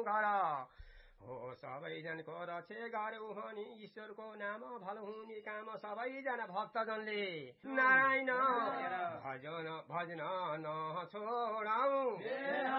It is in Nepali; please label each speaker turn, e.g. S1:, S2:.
S1: गर हो सबैजनको रक्षे गर्यो भने ईश्वरको नाम भलो हुने काम सबैजना भक्तजनले नारायण भजन नछोडाऊ